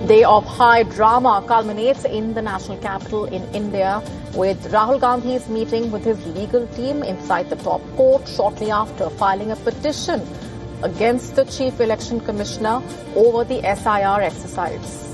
day of high drama culminates in the national capital in India, with Rahul Gandhi's meeting with his legal team inside the top court shortly after filing a petition against the Chief Election Commissioner over the SIR exercise.